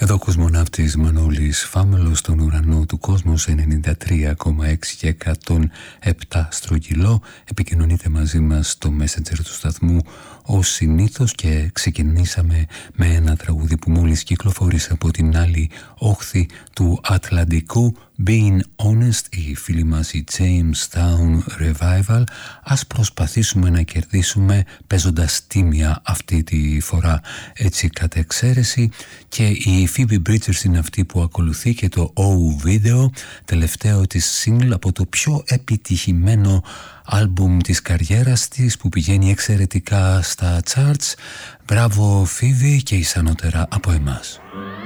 Εδώ ο κοσμοναύτης Μανώλης Φάμελος στον ουρανό του κόσμου σε 93,6 και 107 στρογγυλό. Επικοινωνείτε μαζί μας στο Messenger του σταθμού ως συνήθως και ξεκινήσαμε με ένα τραγούδι που μόλις κυκλοφόρησε από την άλλη όχθη του Ατλαντικού, Being Honest, οι φίλοι μας η Jamestown Revival. Ας προσπαθήσουμε να κερδίσουμε παίζοντας τίμια αυτή τη φορά, έτσι κατ' εξαίρεση, και η Phoebe Bridgers είναι αυτή που ακολουθεί και το O Video, τελευταίο της single από το πιο επιτυχημένο άλμπουμ της καριέρας της που πηγαίνει εξαιρετικά στα charts. Μπράβο Phoebe και εις ανώτερα από εμάς.